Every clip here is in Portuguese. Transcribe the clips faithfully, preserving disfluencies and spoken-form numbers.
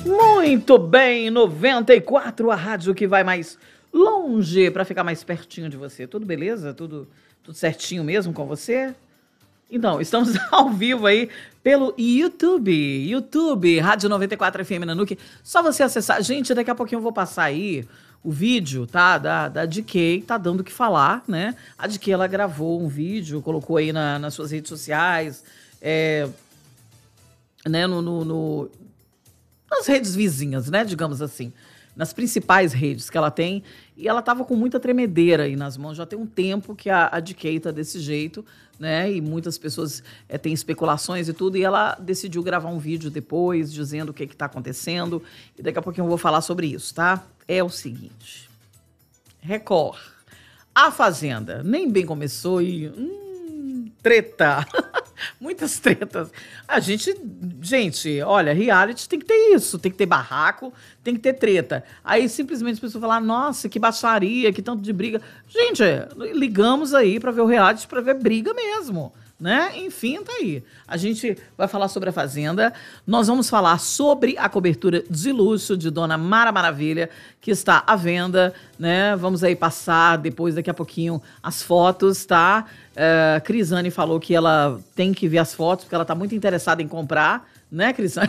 Muito bem, noventa e quatro, a rádio que vai mais longe para ficar mais pertinho de você. Tudo beleza? Tudo, tudo certinho mesmo com você? Então, estamos ao vivo aí pelo YouTube, YouTube, Rádio noventa e quatro F M Nanuque. Só você acessar. Gente, daqui a pouquinho eu vou passar aí o vídeo, tá? Da, da D K, tá dando o que falar, né? A D K, ela gravou um vídeo, colocou aí na, nas suas redes sociais, é, né, no... no, no nas redes vizinhas, né, digamos assim, nas principais redes que ela tem, e ela tava com muita tremedeira aí nas mãos, já tem um tempo que a, a D K tá desse jeito, né, e muitas pessoas é, têm especulações e tudo, e ela decidiu gravar um vídeo depois, dizendo o que que tá acontecendo, e daqui a pouquinho eu vou falar sobre isso, tá? É o seguinte, Record, A Fazenda, nem bem começou e... Hum, treta... Muitas tretas. A gente, gente, olha, reality tem que ter isso, tem que ter barraco, tem que ter treta. Aí simplesmente as pessoas falam, nossa, que baixaria, que tanto de briga. Gente, ligamos aí pra ver o reality, pra ver briga mesmo, né? Enfim, tá aí. A gente vai falar sobre a Fazenda, nós vamos falar sobre a cobertura de luxo de Dona Mara Maravilha, que está à venda, né? Vamos aí passar depois, daqui a pouquinho, as fotos, tá? Uh, Crisane falou que ela tem que ver as fotos, porque ela tá muito interessada em comprar, né, Crisane?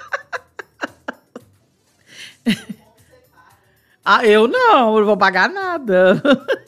Ah, eu não, eu não vou pagar nada.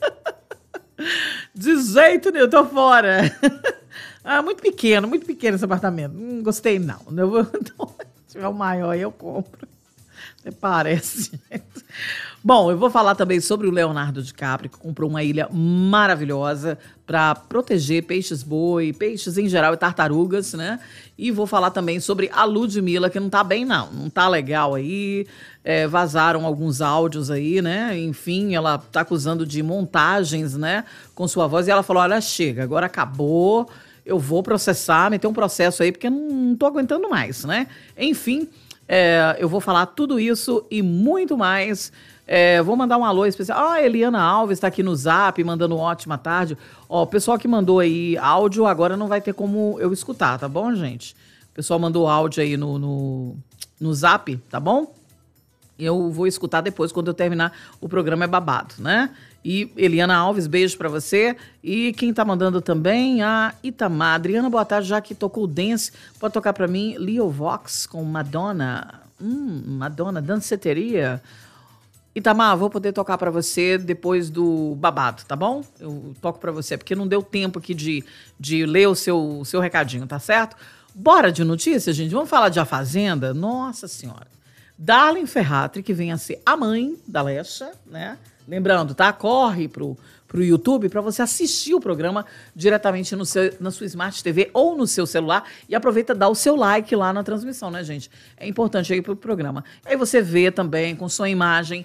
De jeito nenhum, eu tô fora. Ah, muito pequeno, muito pequeno esse apartamento. Não gostei, não. Eu vou, se tiver o maior, eu compro. Até parece, gente. Bom, eu vou falar também sobre o Leonardo DiCaprio, que comprou uma ilha maravilhosa para proteger peixes-boi, peixes em geral e tartarugas, né? E vou falar também sobre a Ludmilla, que não tá bem, não. Não tá legal aí. É, vazaram alguns áudios aí, né? Enfim, ela tá acusando de montagens, né? Com sua voz. E ela falou, olha, chega, agora acabou. Eu vou processar, meter um processo aí, porque eu não, não tô aguentando mais, né? Enfim, é, eu vou falar tudo isso e muito mais. É, vou mandar um alô especial. Ó, a Eliana Alves está aqui no Zap, mandando uma ótima tarde. Ó, o pessoal que mandou aí áudio, agora não vai ter como eu escutar, tá bom, gente? O pessoal mandou áudio aí no, no, no Zap, tá bom? Eu vou escutar depois, quando eu terminar o programa, é babado, né? E Eliana Alves, beijo pra você. E quem tá mandando também, a Itamar. Adriana, boa tarde, já que tocou o dance, pode tocar pra mim Leo Vox com Madonna. Hum, Madonna, danceteria. Itamar, vou poder tocar pra você depois do babado, tá bom? Eu toco pra você, porque não deu tempo aqui de, de ler o seu, o seu recadinho, tá certo? Bora de notícias, gente? Vamos falar de A Fazenda? Nossa Senhora. Darlene Ferrari, que vem a ser a mãe da Lesha, né? Lembrando, tá? Corre pro, pro YouTube para você assistir o programa diretamente no seu, na sua Smart T V ou no seu celular e aproveita e dá o seu like lá na transmissão, né, gente? É importante aí pro programa. Aí você vê também com sua imagem.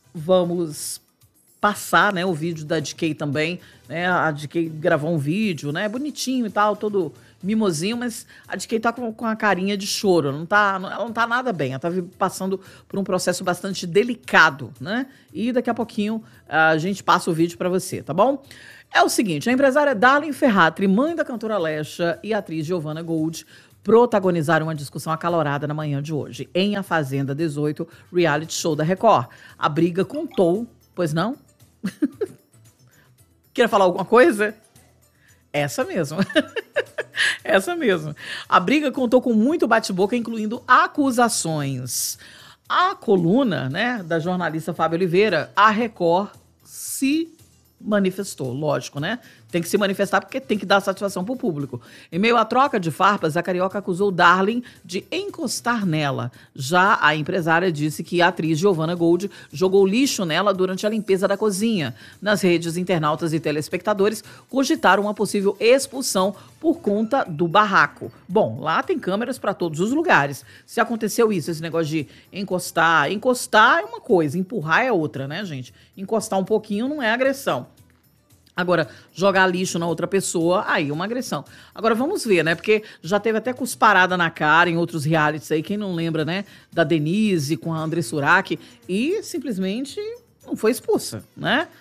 Vamos passar, né, o vídeo da D K também, né? A D K gravou um vídeo, né? Bonitinho e tal, todo mimosinho, mas a D K tá com, com a carinha de choro, não tá, ela não tá nada bem, ela tá passando por um processo bastante delicado, né? E daqui a pouquinho a gente passa o vídeo pra você, tá bom? É o seguinte, a empresária Darlene Ferrari, mãe da cantora Lesha e a atriz Giovanna Gold, protagonizaram uma discussão acalorada na manhã de hoje, em A Fazenda dezoito, reality show da Record. A briga contou, pois não? Quer falar alguma coisa? Essa mesmo. Essa mesmo. A briga contou com muito bate-boca, incluindo acusações. A coluna, né, da jornalista Fábio Oliveira, a Record se manifestou, lógico, né? Tem que se manifestar porque tem que dar satisfação pro público. Em meio à troca de farpas, a carioca acusou Darlene de encostar nela. Já a empresária disse que a atriz Giovanna Gold jogou lixo nela durante a limpeza da cozinha. Nas redes, internautas e telespectadores cogitaram uma possível expulsão por conta do barraco. Bom, lá tem câmeras para todos os lugares. Se aconteceu isso, esse negócio de encostar, encostar é uma coisa, empurrar é outra, né, gente? Encostar um pouquinho não é agressão. Agora, jogar lixo na outra pessoa, aí é uma agressão. Agora, vamos ver, né? Porque já teve até cusparada na cara em outros realities aí, quem não lembra, né? Da Denise com a André Surak, e simplesmente não foi expulsa, né?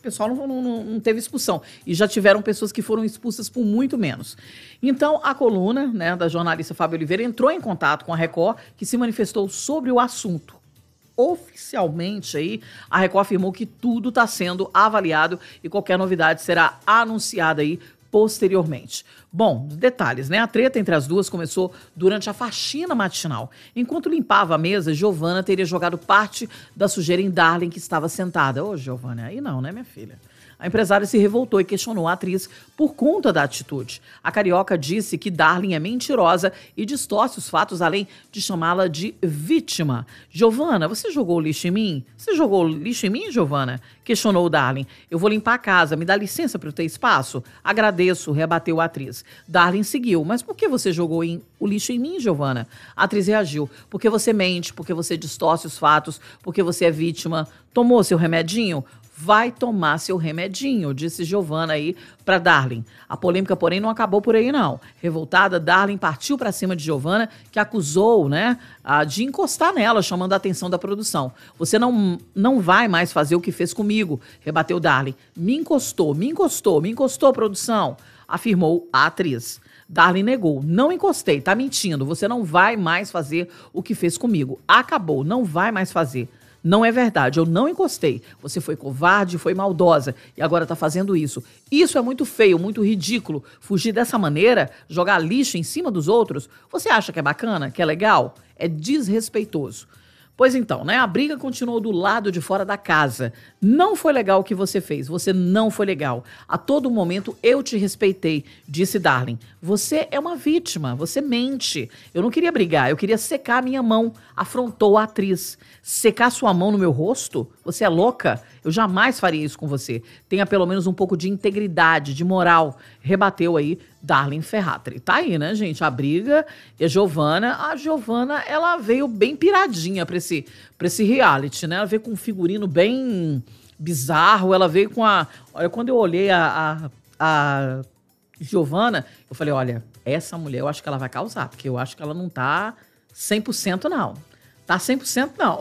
pessoal não, não, não teve expulsão. E já tiveram pessoas que foram expulsas por muito menos. Então, a coluna, né, da jornalista Fábio Oliveira entrou em contato com a Record, que se manifestou sobre o assunto. Oficialmente, aí, a Record afirmou que tudo está sendo avaliado e qualquer novidade será anunciada aí posteriormente. Bom, detalhes, né? A treta entre as duas começou durante a faxina matinal. Enquanto limpava a mesa, Giovana teria jogado parte da sujeira em Darlin, que estava sentada. Ô, Giovana, aí não, né, minha filha? A empresária se revoltou e questionou a atriz por conta da atitude. A carioca disse que Darlin é mentirosa e distorce os fatos, além de chamá-la de vítima. Giovana, você jogou lixo em mim? Você jogou lixo em mim, Giovana? Questionou Darlin. Eu vou limpar a casa, me dá licença para eu ter espaço? Agradeço, rebateu a atriz. Darlin seguiu. Mas por que você jogou em, o lixo em mim, Giovana? A atriz reagiu. Porque você mente, porque você distorce os fatos, porque você é vítima. Tomou seu remedinho? Vai tomar seu remedinho, disse Giovana aí para Darlin. A polêmica, porém, não acabou por aí, não. Revoltada, Darlin partiu para cima de Giovana, que acusou, né, de encostar nela, chamando a atenção da produção. Você não, não vai mais fazer o que fez comigo, rebateu Darlin. Me encostou, me encostou, me encostou, produção, afirmou a atriz. Darlin negou. Não encostei, tá mentindo. Você não vai mais fazer o que fez comigo. Acabou, não vai mais fazer. Não é verdade, eu não encostei. Você foi covarde, foi maldosa e agora tá fazendo isso. Isso é muito feio, muito ridículo. Fugir dessa maneira, jogar lixo em cima dos outros, você acha que é bacana, que é legal? É desrespeitoso. Pois então, né? A briga continuou do lado de fora da casa. Não foi legal o que você fez. Você não foi legal. A todo momento eu te respeitei, disse Darlin. Você é uma vítima. Você mente. Eu não queria brigar. Eu queria secar a minha mão. Afrontou a atriz. Secar sua mão no meu rosto? Você é louca? Eu jamais faria isso com você. Tenha pelo menos um pouco de integridade, de moral. Rebateu aí Darlin Ferratri. Tá aí, né, gente? A briga e a Giovana. A Giovana, ela veio bem piradinha pra esse, pra esse reality, né? Ela veio com um figurino bem bizarro. Ela veio com a... Olha, quando eu olhei a, a, a Giovana, eu falei, olha, essa mulher eu acho que ela vai causar, porque eu acho que ela não tá cem por cento, não. Tá cem por cento não.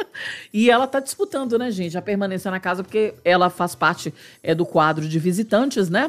E ela tá disputando, né, gente, a permanência na casa, porque ela faz parte é, do quadro de visitantes, né?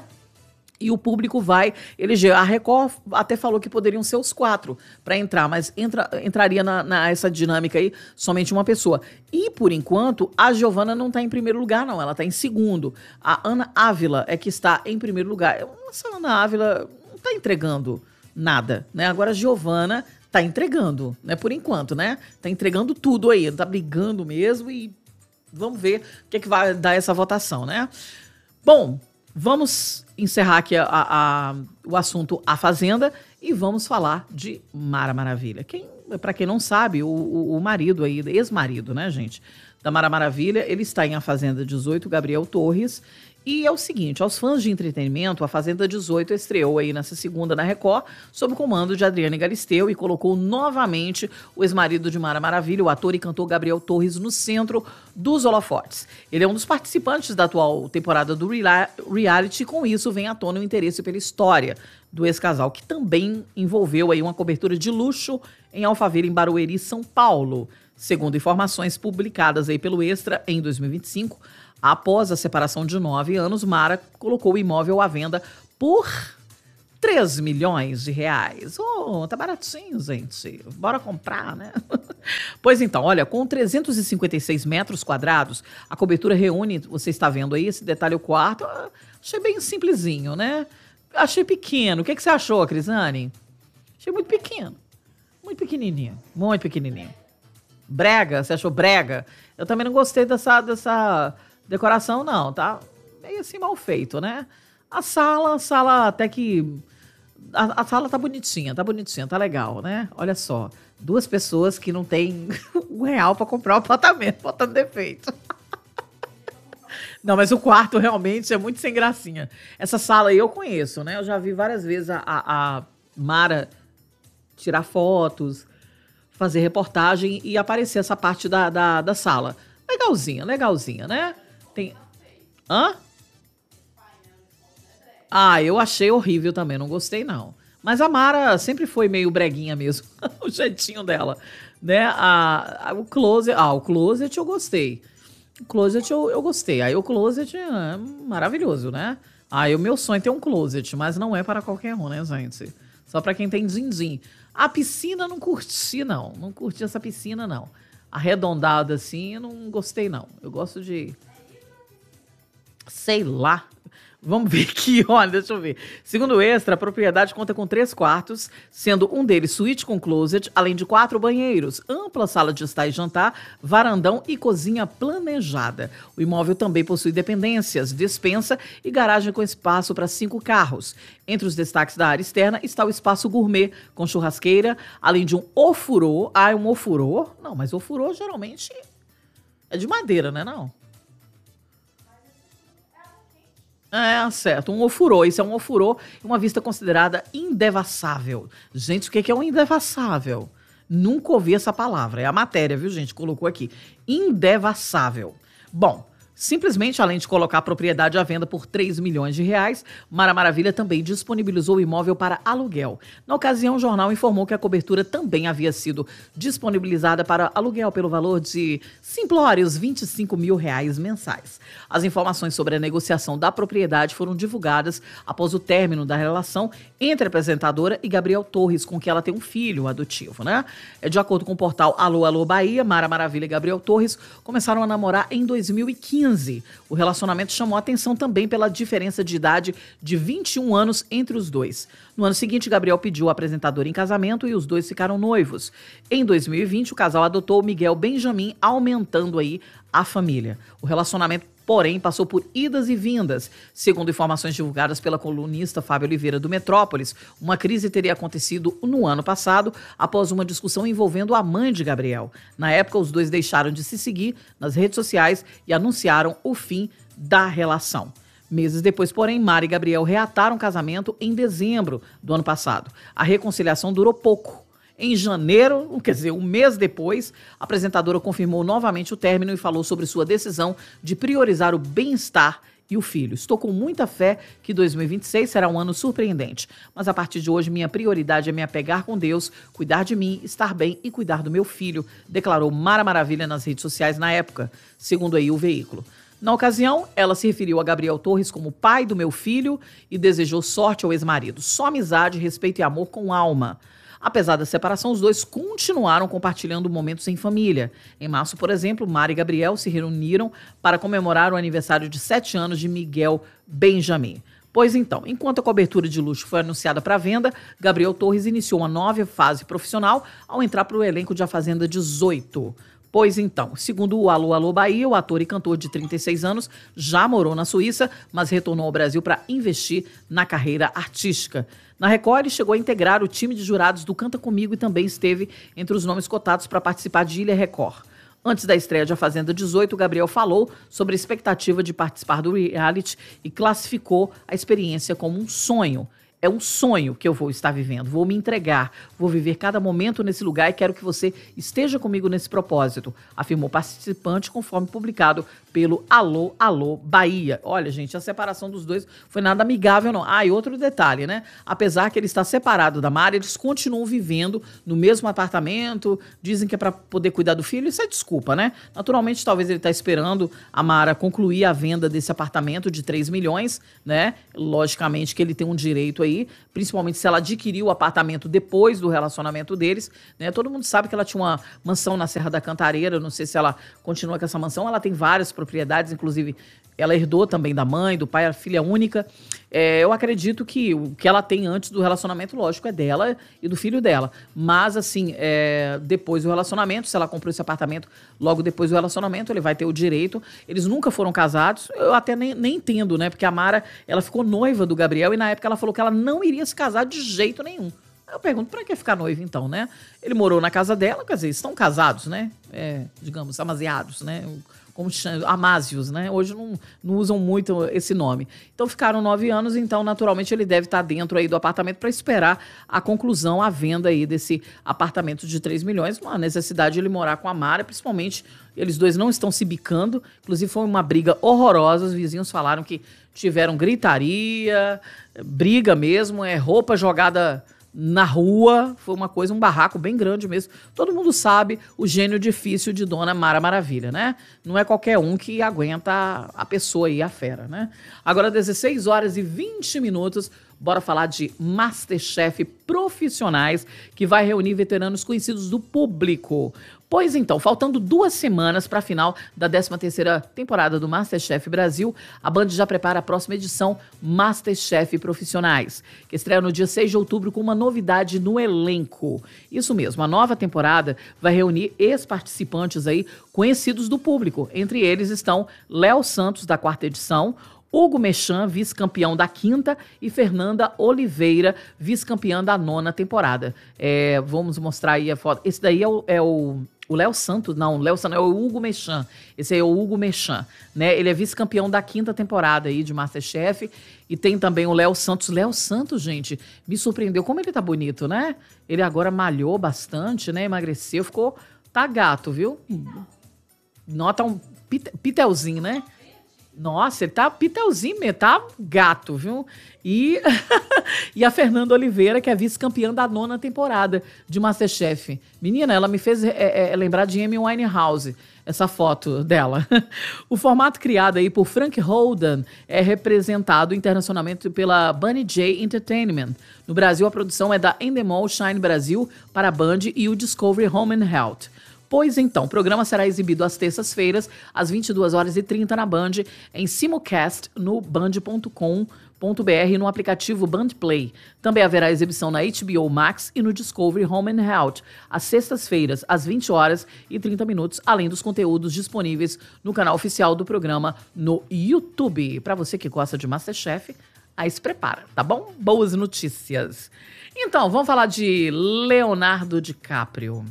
E o público vai eleger. A Record até falou que poderiam ser os quatro para entrar, mas entra, entraria na, na essa dinâmica aí somente uma pessoa. E, por enquanto, a Giovana não está em primeiro lugar, não. Ela está em segundo. A Ana Ávila é que está em primeiro lugar. Essa Ana Ávila não está entregando nada, né? Agora a Giovana tá entregando, né? Por enquanto, né? Tá entregando tudo aí. Tá brigando mesmo e vamos ver o que, é que vai dar essa votação, né? Bom, vamos encerrar aqui a, a, a, o assunto A Fazenda e vamos falar de Mara Maravilha. Quem, para quem não sabe, o, o, o marido aí, ex-marido, né, gente, da Mara Maravilha, ele está em A Fazenda dezoito, Gabriel Torres. E é o seguinte, aos fãs de entretenimento, A Fazenda dezoito estreou aí nessa segunda na Record, sob o comando de Adriane Galisteu e colocou novamente o ex-marido de Mara Maravilha, o ator e cantor Gabriel Torres, no centro dos holofotes. Ele é um dos participantes da atual temporada do reality e com isso vem à tona o interesse pela história do ex-casal, que também envolveu aí uma cobertura de luxo em Alphaville, em Barueri, São Paulo. Segundo informações publicadas aí pelo Extra em dois mil e vinte e cinco, após a separação de nove anos, Mara colocou o imóvel à venda por três milhões de reais. Oh, tá baratinho, gente. Bora comprar, né? Pois então, olha, com trezentos e cinquenta e seis metros quadrados, a cobertura reúne, você está vendo aí, esse detalhe, o quarto, achei bem simplesinho, né? Achei pequeno. O que, que você achou, Crisane? Achei muito pequeno. Muito pequenininho. Muito pequenininho. Brega? Você achou brega? Eu também não gostei dessa... dessa decoração não, tá meio assim mal feito, né? A sala, a sala até que... A, a sala tá bonitinha, tá bonitinha, tá legal, né? Olha só, duas pessoas que não têm um real pra comprar um apartamento, botando defeito. Não, mas o quarto realmente é muito sem gracinha. Essa sala aí eu conheço, né? Eu já vi várias vezes a, a, a Mara tirar fotos, fazer reportagem e aparecer essa parte da, da, da sala. Legalzinha, legalzinha, né? Tem... Hã? Ah, eu achei horrível também, não gostei não. Mas a Mara sempre foi meio breguinha mesmo, o jeitinho dela, né? A, a, o closet, ah, o closet eu gostei. O closet eu, eu gostei. Aí o closet é maravilhoso, né? Aí o meu sonho é ter um closet, mas não é para qualquer um, né, gente? Só para quem tem din-din. A piscina não curti, não. Não curti essa piscina, não. Arredondada assim, eu não gostei, não. Eu gosto de... Sei lá. Vamos ver aqui, olha, deixa eu ver. Segundo o Extra, a propriedade conta com três quartos, sendo um deles suíte com closet, além de quatro banheiros, ampla sala de estar e jantar, varandão e cozinha planejada. O imóvel também possui dependências, despensa e garagem com espaço para cinco carros. Entre os destaques da área externa está o espaço gourmet, com churrasqueira, além de um ofurô. Ah, é um ofurô? Não, mas ofurô geralmente é de madeira, né, não? É, certo. Um ofurô. Isso é um ofurô, uma vista considerada indevassável. Gente, o que é um indevassável? Nunca ouvi essa palavra. É a matéria, viu, gente? Colocou aqui. Indevassável. Bom, simplesmente, além de colocar a propriedade à venda por três milhões de reais, Mara Maravilha também disponibilizou o imóvel para aluguel. Na ocasião, o jornal informou que a cobertura também havia sido disponibilizada para aluguel pelo valor de simplórios vinte e cinco mil reais mensais. As informações sobre a negociação da propriedade foram divulgadas após o término da relação entre a apresentadora e Gabriel Torres, com quem ela tem um filho adotivo, né? De acordo com o portal Alô Alô Bahia, Mara Maravilha e Gabriel Torres começaram a namorar em dois mil e quinze. O relacionamento chamou a atenção também pela diferença de idade de vinte e um anos entre os dois. No ano seguinte, Gabriel pediu a apresentadora em casamento e os dois ficaram noivos. Em dois mil e vinte, o casal adotou o Miguel Benjamin, aumentando aí a família. O relacionamento, porém, passou por idas e vindas. Segundo informações divulgadas pela colunista Fábio Oliveira do Metrópolis, uma crise teria acontecido no ano passado após uma discussão envolvendo a mãe de Gabriel. Na época, os dois deixaram de se seguir nas redes sociais e anunciaram o fim da relação. Meses depois, porém, Mara e Gabriel reataram o casamento em dezembro do ano passado. A reconciliação durou pouco. Em janeiro, quer dizer, um mês depois, a apresentadora confirmou novamente o término e falou sobre sua decisão de priorizar o bem-estar e o filho. Estou com muita fé que dois mil e vinte e seis será um ano surpreendente, mas a partir de hoje minha prioridade é me apegar com Deus, cuidar de mim, estar bem e cuidar do meu filho, declarou Mara Maravilha nas redes sociais na época, segundo aí o veículo. Na ocasião, ela se referiu a Gabriel Torres como pai do meu filho e desejou sorte ao ex-marido. Só amizade, respeito e amor com alma. Apesar da separação, os dois continuaram compartilhando momentos em família. Em março, por exemplo, Mara e Gabriel se reuniram para comemorar o aniversário de sete anos de Miguel Benjamin. Pois então, enquanto a cobertura de luxo foi anunciada para venda, Gabriel Torres iniciou uma nova fase profissional ao entrar para o elenco de A Fazenda dezoito. Pois então, segundo o Alô Alô Bahia, o ator e cantor de trinta e seis anos já morou na Suíça, mas retornou ao Brasil para investir na carreira artística. Na Record, ele chegou a integrar o time de jurados do Canta Comigo e também esteve entre os nomes cotados para participar de Ilha Record. Antes da estreia de A Fazenda dezoito, o Gabriel falou sobre a expectativa de participar do reality e classificou a experiência como um sonho. É um sonho que eu vou estar vivendo, vou me entregar, vou viver cada momento nesse lugar e quero que você esteja comigo nesse propósito, afirmou o participante conforme publicado pelo Alô Alô Bahia. Olha, gente, a separação dos dois foi nada amigável, não. Ah, e outro detalhe, né? Apesar que ele está separado da Mara, eles continuam vivendo no mesmo apartamento, dizem que é para poder cuidar do filho, isso é desculpa, né? Naturalmente, talvez ele está esperando a Mara concluir a venda desse apartamento de três milhões, né? Logicamente que ele tem um direito aí, principalmente se ela adquiriu o apartamento depois do relacionamento deles, né? Todo mundo sabe que ela tinha uma mansão na Serra da Cantareira, não sei se ela continua com essa mansão, ela tem várias propriedades, inclusive ela herdou também da mãe, do pai, a filha única. É, eu acredito que o que ela tem antes do relacionamento, lógico, é dela e do filho dela. Mas, assim, é, depois do relacionamento, se ela comprou esse apartamento logo depois do relacionamento, ele vai ter o direito. Eles nunca foram casados. Eu até nem, nem entendo, né? Porque a Mara, ela ficou noiva do Gabriel e na época ela falou que ela não iria se casar de jeito nenhum. Eu pergunto, pra que ficar noiva então, né? Ele morou na casa dela, quer dizer, estão casados, né? É, digamos, amaziados, né? Como chama, amásios, né? Hoje não, não usam muito esse nome. Então ficaram nove anos, então naturalmente ele deve estar dentro aí do apartamento para esperar a conclusão, a venda aí desse apartamento de três milhões. Uma necessidade de ele morar com a Mara, principalmente eles dois não estão se bicando. Inclusive foi uma briga horrorosa, os vizinhos falaram que tiveram gritaria, briga mesmo, é roupa jogada na rua, foi uma coisa, um barraco bem grande mesmo. Todo mundo sabe o gênio difícil de Dona Mara Maravilha, né? Não é qualquer um que aguenta a pessoa aí, a fera, né? Agora, dezesseis horas e vinte minutos, bora falar de MasterChef Profissionais, que vai reunir veteranos conhecidos do público. Pois então, faltando duas semanas para a final da décima terceira temporada do MasterChef Brasil, a Band já prepara a próxima edição MasterChef Profissionais, que estreia no dia seis de outubro com uma novidade no elenco. Isso mesmo, a nova temporada vai reunir ex-participantes aí conhecidos do público. Entre eles estão Léo Santos, da quarta edição, Hugo Mechan, vice-campeão da quinta, e Fernanda Oliveira, vice-campeã da nona temporada. É, vamos mostrar aí a foto. Esse daí é o... É o O Léo Santos, não, o Léo Santos é o Hugo Mechan. Esse aí é o Hugo Mechan, né? Ele é vice-campeão da quinta temporada aí de MasterChef. E tem também o Léo Santos. Léo Santos, gente, me surpreendeu. Como ele tá bonito, né? Ele agora malhou bastante, né? Emagreceu, ficou... Tá gato, viu? Nota um pit, pitelzinho, né? Nossa, ele tá pitelzinho mesmo, tá gato, viu? E, e a Fernanda Oliveira, que é vice-campeã da nona temporada de MasterChef. Menina, ela me fez é, é, lembrar de Amy Winehouse, essa foto dela. O formato criado aí por Frank Holden é representado internacionalmente pela Bunny J Entertainment. No Brasil, a produção é da Endemol Shine Brasil para a Band e o Discovery Home and Health. Pois então, o programa será exibido às terças-feiras, às vinte e duas horas e trinta na Band, em simulcast no band ponto com ponto b r e no aplicativo Band Play. Também haverá exibição na H B O Max e no Discovery Home and Health, às sextas-feiras, às vinte horas e trinta minutos, além dos conteúdos disponíveis no canal oficial do programa no YouTube. Para você que gosta de MasterChef, aí se prepara, tá bom? Boas notícias. Então, vamos falar de Leonardo DiCaprio.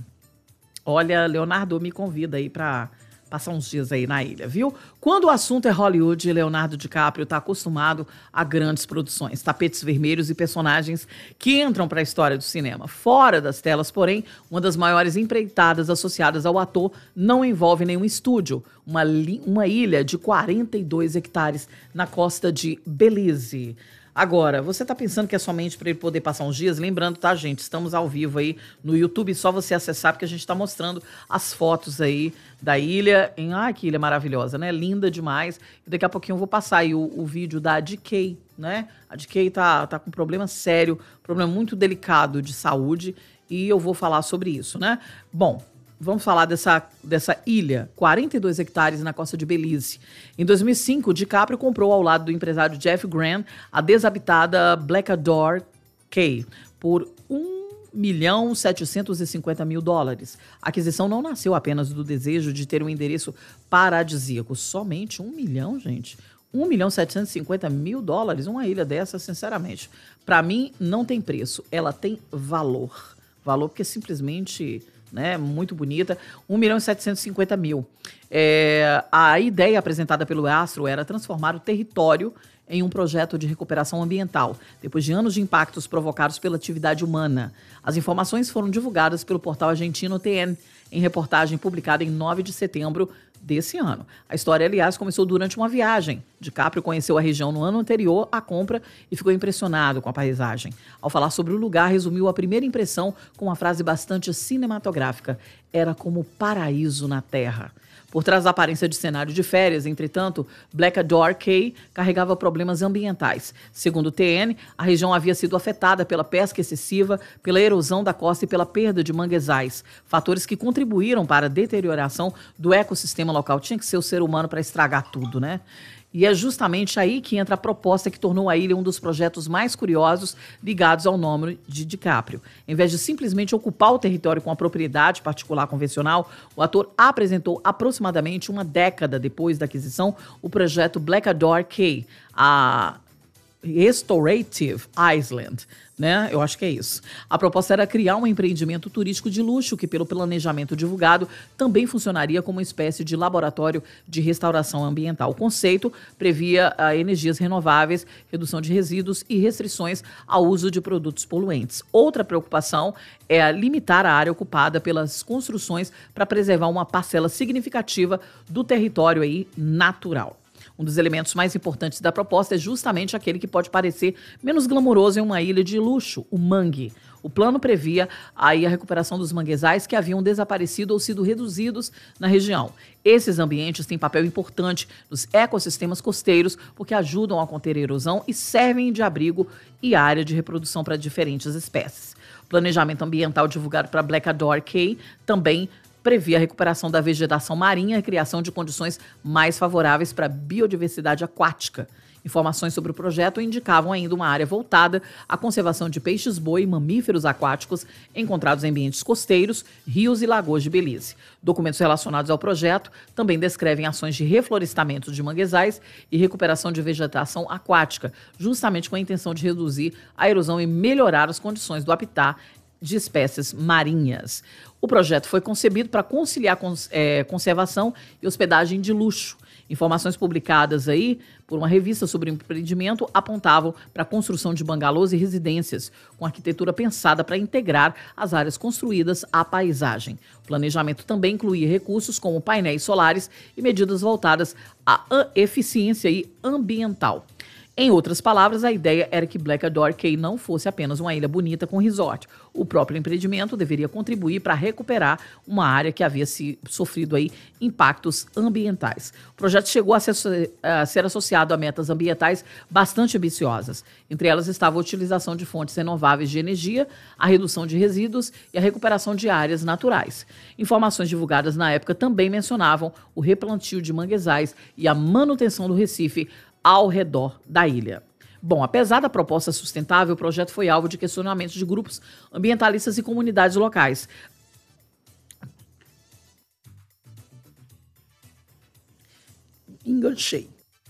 Olha, Leonardo me convida aí para passar uns dias aí na ilha, viu? Quando o assunto é Hollywood, Leonardo DiCaprio está acostumado a grandes produções, tapetes vermelhos e personagens que entram para a história do cinema. Fora das telas, porém, uma das maiores empreitadas associadas ao ator não envolve nenhum estúdio. Uma, uma ilha de quarenta e dois hectares na costa de Belize. Agora, você tá pensando que é somente para ele poder passar uns dias? Lembrando, tá, gente? Estamos ao vivo aí no YouTube, só você acessar, porque a gente tá mostrando as fotos aí da ilha. Em... Ai, que ilha maravilhosa, né? Linda demais. E daqui a pouquinho eu vou passar aí o, o vídeo da D K, né? A D K tá, tá com um problema sério, problema muito delicado de saúde, e eu vou falar sobre isso, né? Bom, vamos falar dessa, dessa ilha, quarenta e dois hectares na costa de Belize. Em dois mil e cinco, DiCaprio comprou ao lado do empresário Jeff Grant a desabitada Blackador Cay por um milhão setecentos e cinquenta mil dólares. A aquisição não nasceu apenas do desejo de ter um endereço paradisíaco. Somente um milhão, gente? um milhão setecentos e cinquenta mil dólares? Uma ilha dessa, sinceramente, para mim, não tem preço. Ela tem valor. Valor porque simplesmente... né, muito bonita, um milhão setecentos e cinquenta mil. É, a ideia apresentada pelo astro era transformar o território em um projeto de recuperação ambiental, depois de anos de impactos provocados pela atividade humana. As informações foram divulgadas pelo portal argentino T N, em reportagem publicada em nove de setembro desse ano. A história, aliás, começou durante uma viagem. DiCaprio conheceu a região no ano anterior à compra e ficou impressionado com a paisagem. Ao falar sobre o lugar, resumiu a primeira impressão com uma frase bastante cinematográfica: era como paraíso na Terra. Por trás da aparência de cenário de férias, entretanto, Blackador Cay carregava problemas ambientais. Segundo o T N, a região havia sido afetada pela pesca excessiva, pela erosão da costa e pela perda de manguezais, fatores que contribuíram para a deterioração do ecossistema local. Tinha que ser o ser humano para estragar tudo, né? E é justamente aí que entra a proposta que tornou a ilha um dos projetos mais curiosos ligados ao nome de DiCaprio. Em vez de simplesmente ocupar o território com a propriedade particular convencional, o ator apresentou aproximadamente uma década depois da aquisição o projeto Blackador Cay, a Restorative Island, né? Eu acho que é isso. A proposta era criar um empreendimento turístico de luxo que, pelo planejamento divulgado, também funcionaria como uma espécie de laboratório de restauração ambiental. O conceito previa uh, energias renováveis, redução de resíduos e restrições ao uso de produtos poluentes. Outra preocupação é limitar a área ocupada pelas construções para preservar uma parcela significativa do território aí natural. Um dos elementos mais importantes da proposta é justamente aquele que pode parecer menos glamouroso em uma ilha de luxo, o mangue. O plano previa aí a recuperação dos manguezais que haviam desaparecido ou sido reduzidos na região. Esses ambientes têm papel importante nos ecossistemas costeiros porque ajudam a conter a erosão e servem de abrigo e área de reprodução para diferentes espécies. O planejamento ambiental divulgado para Blackadder Cay também previa a recuperação da vegetação marinha e a criação de condições mais favoráveis para a biodiversidade aquática. Informações sobre o projeto indicavam ainda uma área voltada à conservação de peixes-boi e mamíferos aquáticos encontrados em ambientes costeiros, rios e lagoas de Belize. Documentos relacionados ao projeto também descrevem ações de reflorestamento de manguezais e recuperação de vegetação aquática, justamente com a intenção de reduzir a erosão e melhorar as condições do habitat de espécies marinhas. O projeto foi concebido para conciliar cons- é, conservação e hospedagem de luxo. Informações publicadas aí por uma revista sobre o empreendimento apontavam para a construção de bangalôs e residências, com arquitetura pensada para integrar as áreas construídas à paisagem. O planejamento também incluía recursos como painéis solares e medidas voltadas à eficiência e ambiental. Em outras palavras, a ideia era que Blackadder Cay não fosse apenas uma ilha bonita com resort. O próprio empreendimento deveria contribuir para recuperar uma área que havia se, sofrido aí impactos ambientais. O projeto chegou a ser, a ser associado a metas ambientais bastante ambiciosas. Entre elas estava a utilização de fontes renováveis de energia, a redução de resíduos e a recuperação de áreas naturais. Informações divulgadas na época também mencionavam o replantio de manguezais e a manutenção do Recife ao redor da ilha. Bom, apesar da proposta sustentável, o projeto foi alvo de questionamentos de grupos ambientalistas e comunidades locais. Enganchei.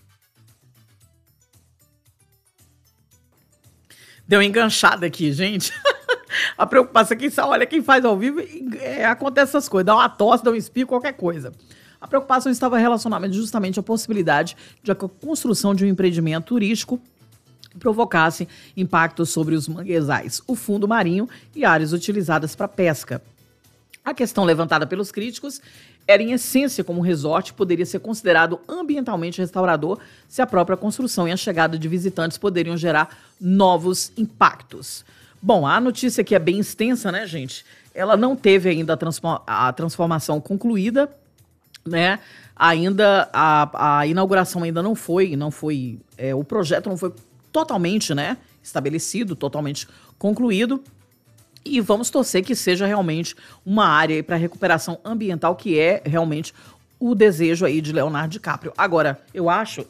Deu uma enganchada aqui, gente. A preocupação é que, olha, quem faz ao vivo, é, acontece essas coisas. Dá uma tosse, dá um espirro, qualquer coisa. A preocupação estava relacionada justamente à possibilidade de a construção de um empreendimento turístico que provocasse impactos sobre os manguezais, o fundo marinho e áreas utilizadas para pesca. A questão levantada pelos críticos era, em essência, como um resort poderia ser considerado ambientalmente restaurador se a própria construção e a chegada de visitantes poderiam gerar novos impactos. Bom, a notícia aqui é bem extensa, né, gente? Ela não teve ainda a, transform- a transformação concluída, né? Ainda a, a inauguração ainda não foi, não foi, é, o projeto não foi totalmente, né, estabelecido, totalmente concluído. E vamos torcer que seja realmente uma área para recuperação ambiental, que é realmente o desejo aí de Leonardo DiCaprio. Agora, eu acho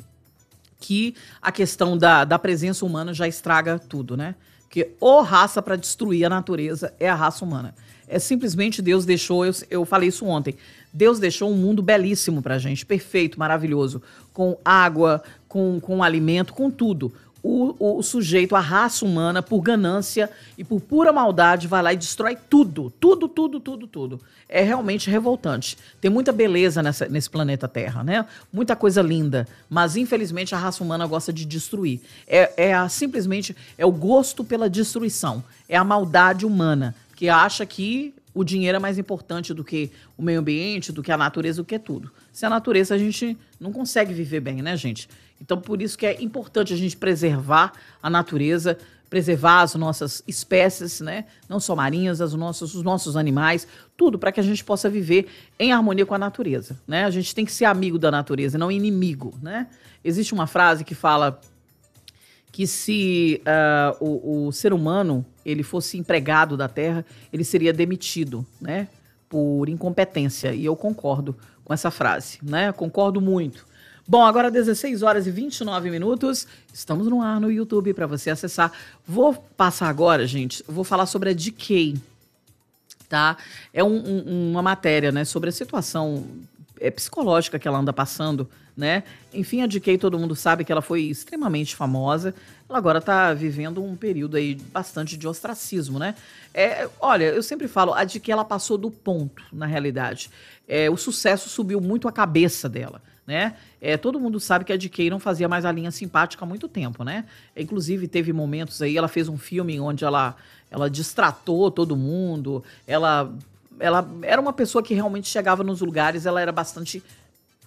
que a questão da, da presença humana já estraga tudo, né? Porque ou raça para destruir a natureza é a raça humana. É simplesmente Deus deixou, eu, eu falei isso ontem, Deus deixou um mundo belíssimo pra gente, perfeito, maravilhoso, com água, com, com alimento, com tudo. O, o, o sujeito, a raça humana, por ganância e por pura maldade, vai lá e destrói tudo, tudo, tudo, tudo, tudo. É realmente revoltante. Tem muita beleza nessa, nesse planeta Terra, né? Muita coisa linda, mas infelizmente a raça humana gosta de destruir. É, é a, simplesmente é o gosto pela destruição, é a maldade humana, que acha que o dinheiro é mais importante do que o meio ambiente, do que a natureza, do que tudo. Sem a natureza a gente não consegue viver bem, né, gente? Então, por isso que é importante a gente preservar a natureza, preservar as nossas espécies, né? Não só marinhas, as nossas, os nossos animais, tudo para que a gente possa viver em harmonia com a natureza, né? A gente tem que ser amigo da natureza, não inimigo, né? Existe uma frase que fala que se uh, o, o ser humano ele fosse empregado da terra, ele seria demitido, né, por incompetência. E eu concordo com essa frase, né? Concordo muito. Bom, agora dezesseis horas e vinte e nove minutos, estamos no ar no YouTube para você acessar. Vou passar agora, gente, vou falar sobre a Decay, tá? É um, um, uma matéria, né, sobre a situação é, psicológica que ela anda passando, né? Enfim, a Decay, todo mundo sabe que ela foi extremamente famosa. Ela agora está vivendo um período aí bastante de ostracismo, né? É, olha, eu sempre falo, a Decay, ela passou do ponto, na realidade. É, o sucesso subiu muito a cabeça dela, né? É, todo mundo sabe que a Decay não fazia mais a linha simpática há muito tempo, né? É, inclusive, teve momentos aí, ela fez um filme onde ela, ela destratou todo mundo, ela, ela era uma pessoa que realmente chegava nos lugares, ela era bastante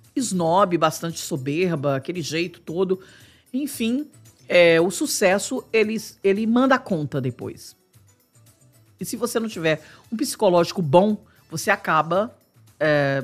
snob, bastante soberba, aquele jeito todo. Enfim, é, o sucesso, ele, ele manda conta depois. E se você não tiver um psicológico bom, você acaba é,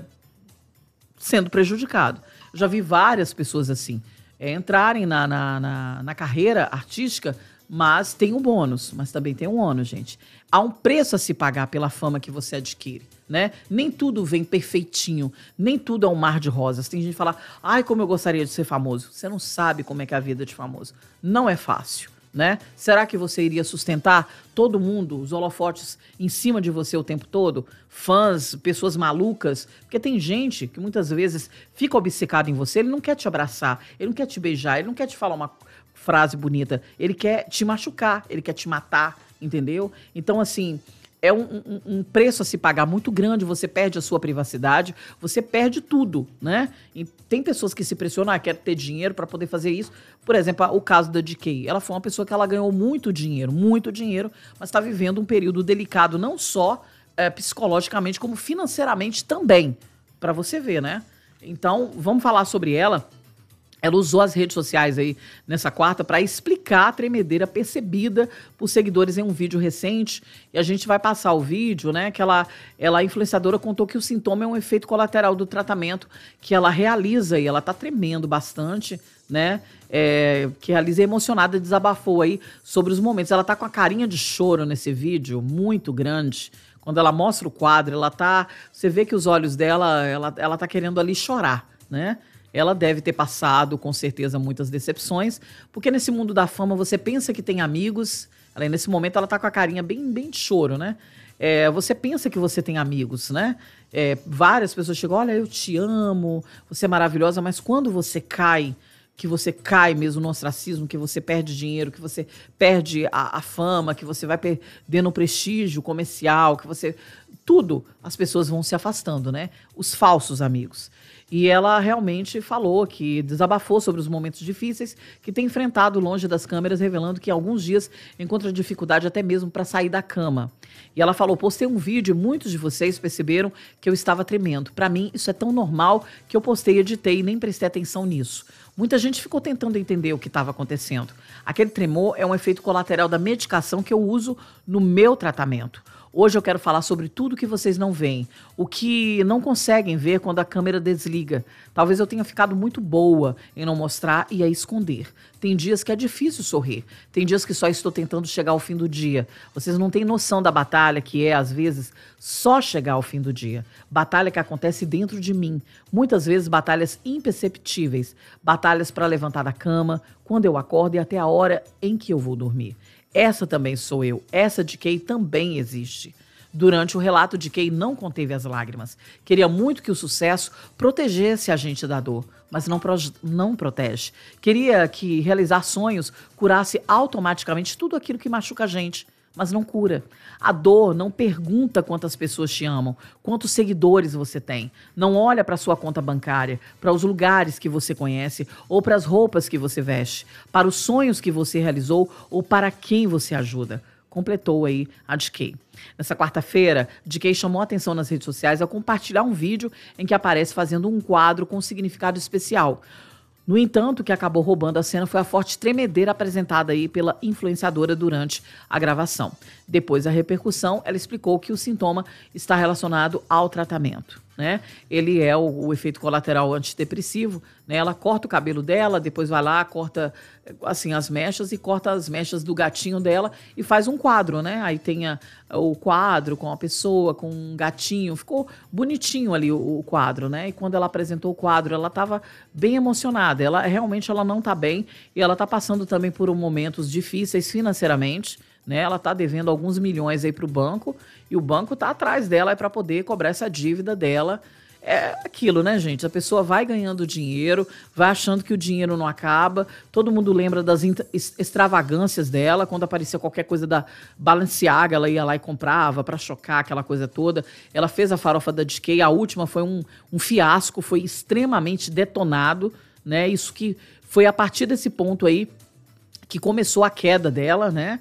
sendo prejudicado. Eu já vi várias pessoas assim, é, entrarem na, na, na, na carreira artística, mas tem um bônus, mas também tem um ônus, gente. Há um preço a se pagar pela fama que você adquire, né? Nem tudo vem perfeitinho, nem tudo é um mar de rosas. Tem gente que fala, ai, como eu gostaria de ser famoso. Você não sabe como é que é a vida de famoso. Não é fácil, né? Será que você iria sustentar todo mundo, os holofotes em cima de você o tempo todo? Fãs, pessoas malucas? Porque tem gente que muitas vezes fica obcecado em você, ele não quer te abraçar, ele não quer te beijar, ele não quer te falar uma frase bonita, ele quer te machucar, ele quer te matar, entendeu? Então, assim, é um, um, um preço a se pagar muito grande, você perde a sua privacidade, você perde tudo, né? E tem pessoas que se pressionam, ah, quero ter dinheiro para poder fazer isso. Por exemplo, o caso da D K, ela foi uma pessoa que ela ganhou muito dinheiro, muito dinheiro, mas está vivendo um período delicado, não só é, psicologicamente, como financeiramente também, para você ver, né? Então, vamos falar sobre ela. Ela usou as redes sociais aí nessa quarta para explicar a tremedeira percebida por seguidores em um vídeo recente. E a gente vai passar o vídeo, né? Que ela, ela, a influenciadora, contou que o sintoma é um efeito colateral do tratamento que ela realiza e ela tá tremendo bastante, né? É, que realiza emocionada, desabafou aí sobre os momentos. Ela tá com a carinha de choro nesse vídeo, muito grande. Quando ela mostra o quadro, ela tá. Você vê que os olhos dela, ela, ela tá querendo ali chorar, né? Ela deve ter passado, com certeza, muitas decepções, porque nesse mundo da fama você pensa que tem amigos, ela, nesse momento ela tá com a carinha bem, bem de choro, né? É, você pensa que você tem amigos, né? É, várias pessoas chegam, olha, eu te amo, você é maravilhosa, mas quando você cai, que você cai mesmo no ostracismo, que você perde dinheiro, que você perde a, a fama, que você vai perdendo o prestígio comercial, que você... Tudo, as pessoas vão se afastando, né? Os falsos amigos. E ela realmente falou que desabafou sobre os momentos difíceis que tem enfrentado longe das câmeras, revelando que alguns dias encontra dificuldade até mesmo para sair da cama. E ela falou, postei um vídeo e muitos de vocês perceberam que eu estava tremendo. Para mim, isso é tão normal que eu postei, editei e nem prestei atenção nisso. Muita gente ficou tentando entender o que estava acontecendo. Aquele tremor é um efeito colateral da medicação que eu uso no meu tratamento. Hoje eu quero falar sobre tudo que vocês não veem, o que não conseguem ver quando a câmera desliga. Talvez eu tenha ficado muito boa em não mostrar e a esconder. Tem dias que é difícil sorrir, tem dias que só estou tentando chegar ao fim do dia. Vocês não têm noção da batalha que é, às vezes, só chegar ao fim do dia. Batalha que acontece dentro de mim. Muitas vezes batalhas imperceptíveis, batalhas para levantar da cama, quando eu acordo e até a hora em que eu vou dormir. Essa também sou eu, essa D K também existe. Durante o relato, D K não conteve as lágrimas. Queria muito que o sucesso protegesse a gente da dor, mas não, pro, não protege. Queria que realizar sonhos curasse automaticamente tudo aquilo que machuca a gente, mas não cura. A dor não pergunta quantas pessoas te amam, quantos seguidores você tem. Não olha para sua conta bancária, para os lugares que você conhece ou para as roupas que você veste, para os sonhos que você realizou ou para quem você ajuda. Completou aí a D K. Nessa quarta-feira, D K chamou a atenção nas redes sociais ao compartilhar um vídeo em que aparece fazendo um quadro com um significado especial. No entanto, o que acabou roubando a cena foi a forte tremedeira apresentada aí pela influenciadora durante a gravação. Depois da repercussão, ela explicou que o sintoma está relacionado ao tratamento, né? Ele é o, o efeito colateral antidepressivo, né? Ela corta o cabelo dela, depois vai lá, corta assim as mechas e corta as mechas do gatinho dela e faz um quadro, né? Aí tem a, o quadro com a pessoa, com um gatinho, ficou bonitinho ali o, o quadro, né? E quando ela apresentou o quadro, ela estava bem emocionada, ela realmente ela não está bem e ela está passando também por momentos difíceis financeiramente, né? Ela está devendo alguns milhões aí para o banco e o banco está atrás dela para poder cobrar essa dívida dela. É aquilo, né, gente? A pessoa vai ganhando dinheiro, vai achando que o dinheiro não acaba. Todo mundo lembra das extravagâncias dela. Quando aparecia qualquer coisa da Balenciaga, ela ia lá e comprava para chocar aquela coisa toda. Ela fez a farofa da D K, a última foi um, um fiasco, foi extremamente detonado, né? Isso que foi a partir desse ponto aí que começou a queda dela, né?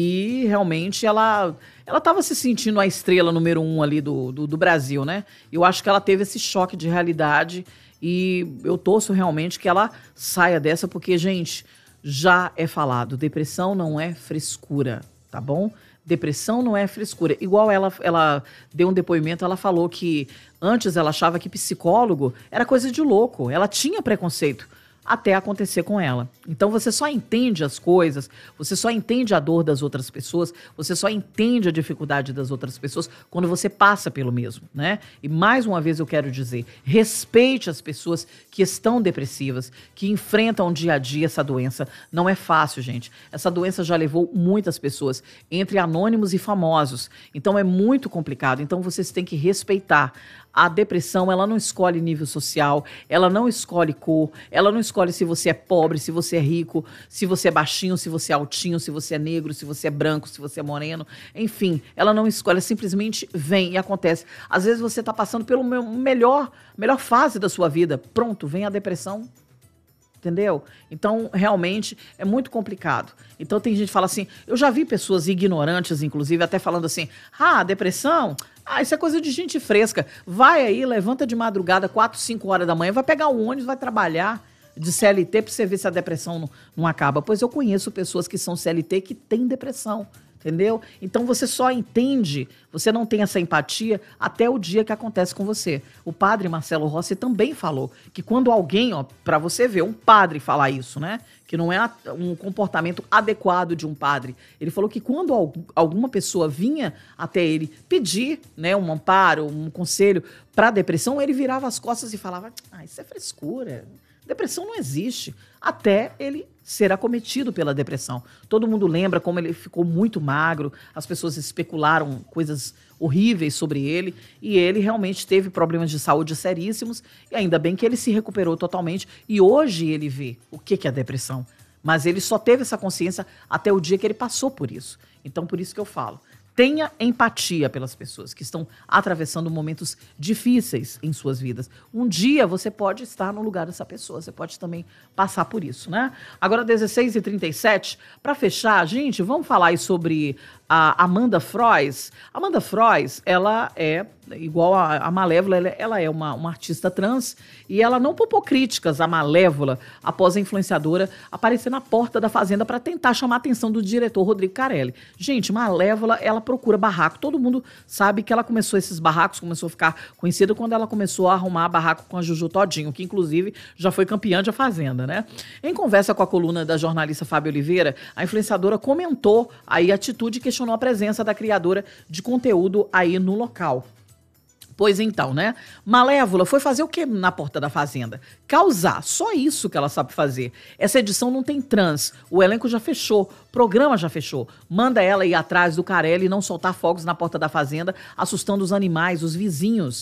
E realmente ela ela estava se sentindo a estrela número um ali do, do, do Brasil, né? Eu acho que ela teve esse choque de realidade E eu torço realmente que ela saia dessa, porque, gente, já é falado, depressão não é frescura, tá bom? Depressão não é frescura. Igual ela, ela deu um depoimento, ela falou que antes ela achava que psicólogo era coisa de louco. Ela tinha preconceito até acontecer com ela. Então você só entende as coisas, você só entende a dor das outras pessoas, você só entende a dificuldade das outras pessoas quando você passa pelo mesmo, né? E mais uma vez eu quero dizer, respeite as pessoas que estão depressivas, que enfrentam dia a dia essa doença. Não é fácil, gente. Essa doença já levou muitas pessoas, entre anônimos e famosos. Então é muito complicado. Então vocês têm que respeitar. A depressão, ela não escolhe nível social, ela não escolhe cor, ela não escolhe se você é pobre, se você é rico, se você é baixinho, se você é altinho, se você é negro, se você é branco, se você é moreno. Enfim, ela não escolhe, ela simplesmente vem e acontece. Às vezes você está passando pela melhor, melhor fase da sua vida. Pronto, vem a depressão. Entendeu? Então, realmente, é muito complicado. Então, tem gente que fala assim, eu já vi pessoas ignorantes, inclusive, até falando assim, ah, depressão, ah, isso é coisa de gente fresca. Vai aí, levanta de madrugada, quatro, cinco horas da manhã, vai pegar o ônibus, vai trabalhar de C L T para você ver se a depressão não, não acaba. Pois eu conheço pessoas que são C L T que têm depressão. Entendeu? Então você só entende, você não tem essa empatia até o dia que acontece com você. O padre Marcelo Rossi também falou que quando alguém, ó, para você ver, um padre falar isso, né? Que não é um comportamento adequado de um padre. Ele falou que quando alguma pessoa vinha até ele pedir, né, um amparo, um conselho para depressão, ele virava as costas e falava, ah, isso é frescura. Depressão não existe, até ele ser acometido pela depressão. Todo mundo lembra como ele ficou muito magro, as pessoas especularam coisas horríveis sobre ele, e ele realmente teve problemas de saúde seríssimos, e ainda bem que ele se recuperou totalmente, e hoje ele vê o que é a depressão. Mas ele só teve essa consciência até o dia que ele passou por isso. Então, por isso que eu falo. Tenha empatia pelas pessoas que estão atravessando momentos difíceis em suas vidas. Um dia você pode estar no lugar dessa pessoa, você pode também passar por isso, né? Agora, dezesseis e trinta e sete, para fechar, gente, vamos falar aí sobre a Amanda Frois. Amanda Frois, ela é igual a, a Malévola, ela, ela é uma, uma artista trans e ela não poupou críticas à Malévola após a influenciadora aparecer na porta da fazenda para tentar chamar a atenção do diretor Rodrigo Carelli. Gente, Malévola, ela procura barraco. Todo mundo sabe que ela começou esses barracos, começou a ficar conhecida quando ela começou a arrumar barraco com a Juju Todinho, que inclusive já foi campeã de A Fazenda, né? Em conversa com a coluna da jornalista Fábio Oliveira, a influenciadora comentou aí a atitude que questionou a presença da criadora de conteúdo aí no local. Pois então, né? Malévola foi fazer o que na porta da fazenda? Causar. Só isso que ela sabe fazer. Essa edição não tem trans. O elenco já fechou. O programa já fechou. Manda ela ir atrás do Carelli e não soltar fogos na porta da fazenda, assustando os animais, os vizinhos.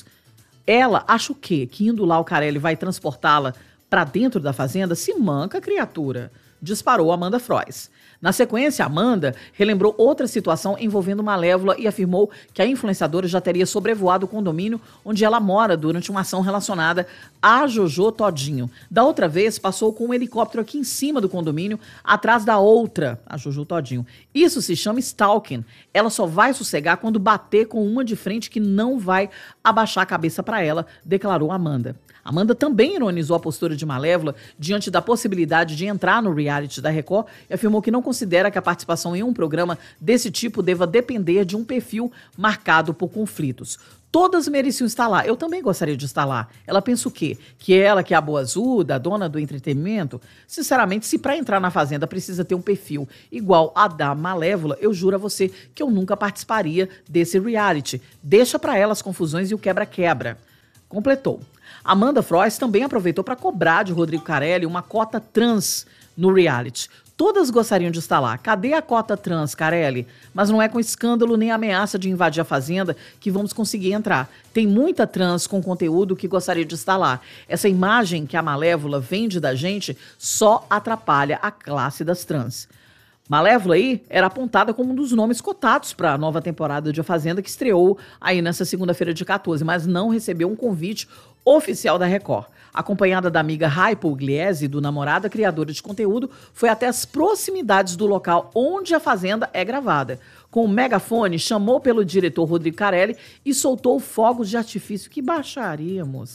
Ela acha o quê? Que indo lá o Carelli vai transportá-la para dentro da fazenda? Se manca, criatura. Disparou Amanda Frois. Na sequência, Amanda relembrou outra situação envolvendo Malévola e afirmou que a influenciadora já teria sobrevoado o condomínio onde ela mora durante uma ação relacionada a Jojo Todinho. Da outra vez, passou com um helicóptero aqui em cima do condomínio, atrás da outra, a Jojo Todinho. Isso se chama stalking. Ela só vai sossegar quando bater com uma de frente que não vai abaixar a cabeça para ela, declarou Amanda. Amanda também ironizou a postura de Malévola diante da possibilidade de entrar no reality da Record e afirmou que não considera que a participação em um programa desse tipo deva depender de um perfil marcado por conflitos. Todas mereciam estar lá. Eu também gostaria de estar lá. Ela pensa o quê? Que ela, que é a boazuda, a dona do entretenimento? Sinceramente, se para entrar na Fazenda precisa ter um perfil igual a da Malévola, eu juro a você que eu nunca participaria desse reality. Deixa para ela as confusões e o quebra-quebra. Completou. Amanda Frois também aproveitou para cobrar de Rodrigo Carelli uma cota trans no reality. Todas gostariam de estar lá. Cadê a cota trans, Carelli? Mas não é com escândalo nem ameaça de invadir a Fazenda que vamos conseguir entrar. Tem muita trans com conteúdo que gostaria de estar lá. Essa imagem que a Malévola vende da gente só atrapalha a classe das trans. Malévola aí era apontada como um dos nomes cotados para a nova temporada de A Fazenda que estreou aí nessa segunda-feira de quatorze, mas não recebeu um convite oficial da Record. Acompanhada da amiga Rai Pugliese, do namorado, a criadora de conteúdo, foi até as proximidades do local onde A Fazenda é gravada. Com o megafone, chamou pelo diretor Rodrigo Carelli e soltou fogos de artifício. Que baixaria, moça.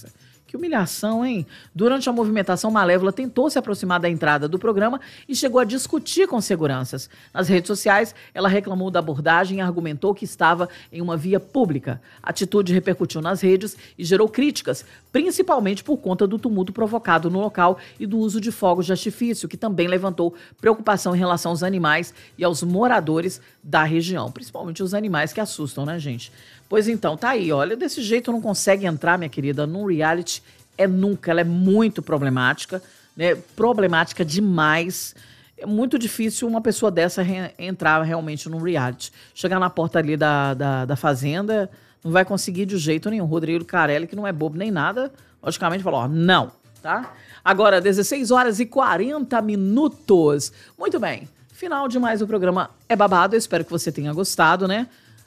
Que humilhação, hein? Durante a movimentação, Malévola tentou se aproximar da entrada do programa e chegou a discutir com seguranças. Nas redes sociais, ela reclamou da abordagem e argumentou que estava em uma via pública. A atitude repercutiu nas redes e gerou críticas, principalmente por conta do tumulto provocado no local e do uso de fogos de artifício, que também levantou preocupação em relação aos animais e aos moradores da região, principalmente os animais que assustam, né, gente? Pois então, tá aí, olha, desse jeito não consegue entrar, minha querida, num reality, é nunca, ela é muito problemática, né, problemática demais, é muito difícil uma pessoa dessa re- entrar realmente num reality, chegar na porta ali da, da, da fazenda, não vai conseguir de jeito nenhum, Rodrigo Carelli, que não é bobo nem nada, logicamente falou, ó, não, tá? Agora, dezesseis horas e quarenta minutos, muito bem, final de mais um programa É Babado, eu espero que você tenha gostado, né?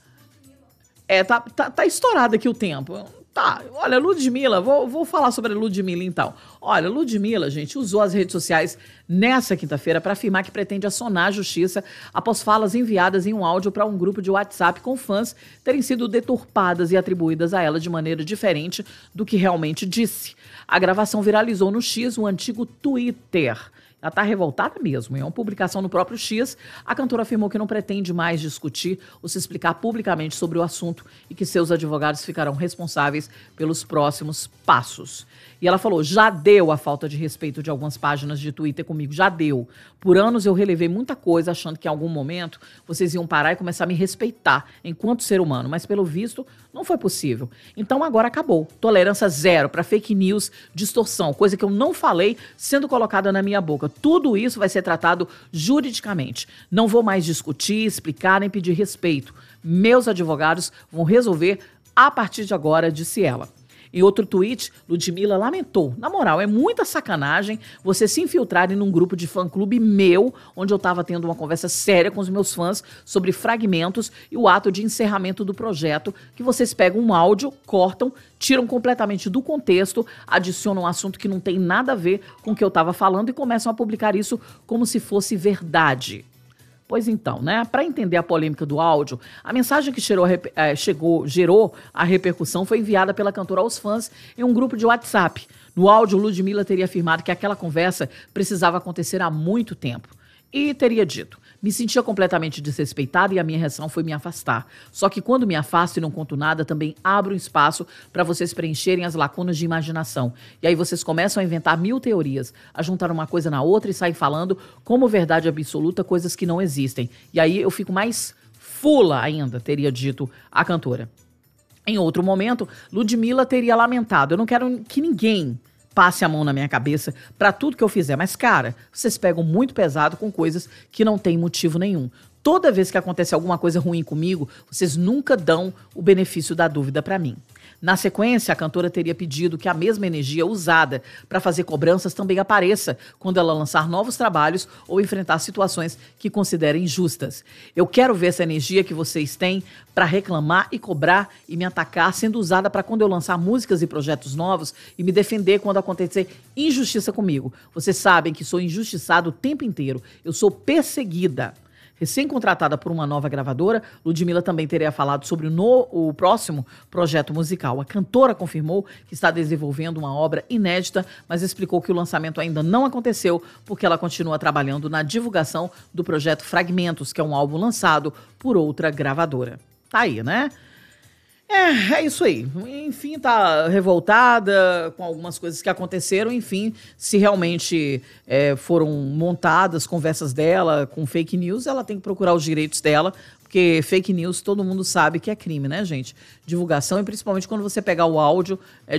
É, tá, tá, tá estourado aqui o tempo. Tá, olha, Ludmilla, vou, vou falar sobre a Ludmilla então. Olha, Ludmilla, gente, usou as redes sociais nessa quinta-feira para afirmar que pretende acionar a justiça após falas enviadas em um áudio para um grupo de WhatsApp com fãs terem sido deturpadas e atribuídas a ela de maneira diferente do que realmente disse. A gravação viralizou no X, o antigo Twitter. Ela está revoltada mesmo. Em uma publicação no próprio X, a cantora afirmou que não pretende mais discutir ou se explicar publicamente sobre o assunto e que seus advogados ficarão responsáveis pelos próximos passos. E ela falou, já deu a falta de respeito de algumas páginas de Twitter comigo, já deu. Por anos eu relevei muita coisa achando que em algum momento vocês iam parar e começar a me respeitar enquanto ser humano, mas pelo visto não foi possível. Então agora acabou. Tolerância zero para fake news, distorção, coisa que eu não falei sendo colocada na minha boca. Tudo isso vai ser tratado juridicamente. Não vou mais discutir, explicar nem pedir respeito. Meus advogados vão resolver a partir de agora, disse ela. Em outro tweet, Ludmilla lamentou. Na moral, é muita sacanagem você se infiltrar em um grupo de fã-clube meu, onde eu estava tendo uma conversa séria com os meus fãs sobre fragmentos e o ato de encerramento do projeto, que vocês pegam um áudio, cortam, tiram completamente do contexto, adicionam um assunto que não tem nada a ver com o que eu estava falando e começam a publicar isso como se fosse verdade. Pois então, né? Para entender a polêmica do áudio, a mensagem que gerou, é, chegou, gerou a repercussão foi enviada pela cantora aos fãs em um grupo de WhatsApp. No áudio, Ludmilla teria afirmado que aquela conversa precisava acontecer há muito tempo. E teria dito, me sentia completamente desrespeitada e a minha reação foi me afastar. Só que quando me afasto e não conto nada, também abro um espaço para vocês preencherem as lacunas de imaginação. E aí vocês começam a inventar mil teorias, a juntar uma coisa na outra e saem falando como verdade absoluta coisas que não existem. E aí eu fico mais fula ainda, teria dito a cantora. Em outro momento, Ludmilla teria lamentado, eu não quero que ninguém passe a mão na minha cabeça pra tudo que eu fizer. Mas, cara, vocês pegam muito pesado com coisas que não tem motivo nenhum. Toda vez que acontece alguma coisa ruim comigo, vocês nunca dão o benefício da dúvida pra mim. Na sequência, a cantora teria pedido que a mesma energia usada para fazer cobranças também apareça quando ela lançar novos trabalhos ou enfrentar situações que considerem justas. Eu quero ver essa energia que vocês têm para reclamar e cobrar e me atacar sendo usada para quando eu lançar músicas e projetos novos e me defender quando acontecer injustiça comigo. Vocês sabem que sou injustiçado o tempo inteiro. Eu sou perseguida. Recém-contratada por uma nova gravadora, Ludmilla também teria falado sobre o, no, o próximo projeto musical. A cantora confirmou que está desenvolvendo uma obra inédita, mas explicou que o lançamento ainda não aconteceu porque ela continua trabalhando na divulgação do projeto Fragmentos, que é um álbum lançado por outra gravadora. Tá aí, né? É, é isso aí. Enfim, tá revoltada com algumas coisas que aconteceram. Enfim, se realmente é, foram montadas conversas dela com fake news, ela tem que procurar os direitos dela, porque fake news todo mundo sabe que é crime, né, gente? Divulgação, e principalmente quando você pegar o áudio... É